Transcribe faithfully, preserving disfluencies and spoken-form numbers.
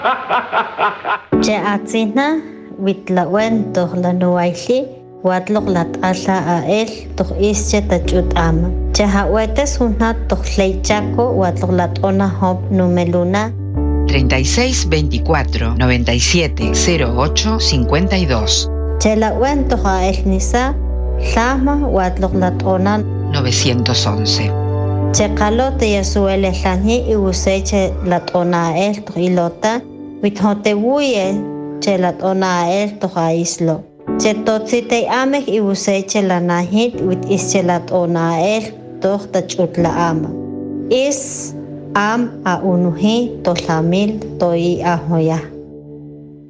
Che atzina witlawen toh la nuaili watlok lat ala a el toh ische tachut ama. Che hawetes hunat toh leichaco watlok lat ona hop numeluna. treinta y seis veinticuatro noventa y siete cero ocho cincuenta y dos. Che la wen toh a el nisa lama watlok lat ona novecientos once. Che kalote yasuele lani y useche lat ona el toh ilota withote wuye che lat ona el toh a islo. Che totsite amek y useche la nahit wit ische lat ona el toh tachut la ama. Is am a unuhi to lamil to i ahoya.